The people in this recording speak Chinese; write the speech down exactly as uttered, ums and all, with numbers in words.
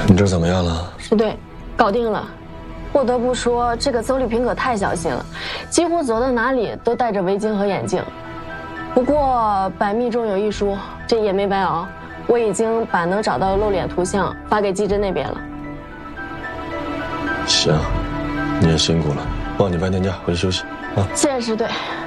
你这怎么样了？ 师队，搞定了。不得不说，这个邹丽萍可太小心了，几乎走到哪里都戴着围巾和眼镜。不过百密中有一疏，这也没白熬。我已经把能找到露脸图像发给季真那边了。 行，你也辛苦了，放你半天假，回去休息啊。 谢谢师队。